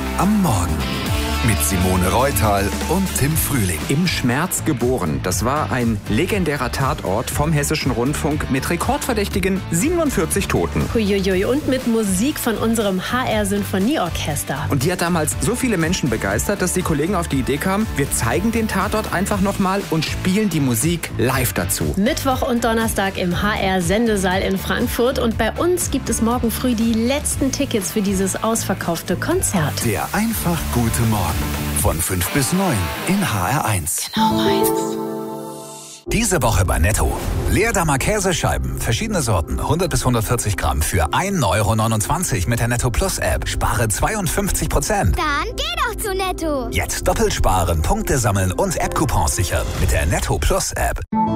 am Morgen. Mit Simone Reutal und Tim Frühling. Im Schmerz geboren. Das war ein legendärer Tatort vom Hessischen Rundfunk mit rekordverdächtigen 47 Toten. Huiuiui, und mit Musik von unserem HR-Sinfonieorchester. Und die hat damals so viele Menschen begeistert, dass die Kollegen auf die Idee kamen, wir zeigen den Tatort einfach nochmal und spielen die Musik live dazu. Mittwoch und Donnerstag im HR-Sendesaal in Frankfurt. Und bei uns gibt es morgen früh die letzten Tickets für dieses ausverkaufte Konzert. Der einfach gute Morgen. Von 5 bis 9 in HR1. Genau meins. Diese Woche bei Netto. Leerdammer Käsescheiben, verschiedene Sorten, 100 bis 140 Gramm für 1,29 € mit der Netto Plus App. Spare 52%. Dann geh doch zu Netto. Jetzt doppelt sparen, Punkte sammeln und App-Coupons sichern mit der Netto Plus App.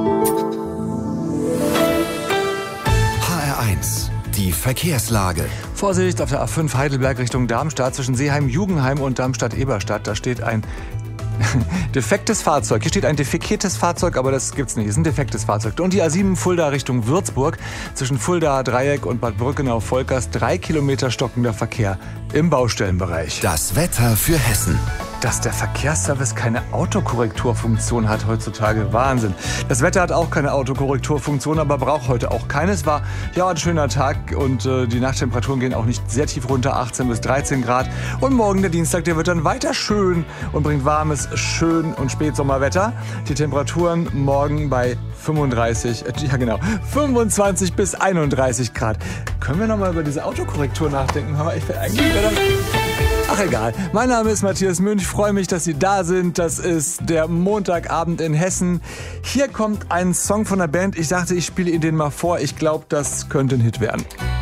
HR1. Die Verkehrslage. Vorsicht auf der A5 Heidelberg Richtung Darmstadt zwischen Seeheim-Jugendheim und Darmstadt-Eberstadt. Da steht ein defektes Fahrzeug. Hier steht ein defekiertes Fahrzeug, aber das gibt's nicht. Es ist ein defektes Fahrzeug. Und die A7 Fulda Richtung Würzburg zwischen Fulda Dreieck und Bad Brückenau-Volkers 3 Kilometer stockender Verkehr im Baustellenbereich. Das Wetter für Hessen. Dass der Verkehrsservice keine Autokorrekturfunktion hat heutzutage. Wahnsinn. Das Wetter hat auch keine Autokorrekturfunktion, aber braucht heute auch keines. War ja ein schöner Tag und die Nachttemperaturen gehen auch nicht sehr tief runter, 18 bis 13 Grad. Und morgen der Dienstag, der wird dann weiter schön und bringt warmes, schön und Spätsommerwetter. Die Temperaturen morgen bei 25 bis 31 Grad. Können wir nochmal über diese Autokorrektur nachdenken? Ach egal. Mein Name ist Matthias Münch. Ich freue mich, dass Sie da sind. Das ist der Montagabend in Hessen. Hier kommt ein Song von der Band. Ich dachte, ich spiele Ihnen den mal vor. Ich glaube, das könnte ein Hit werden.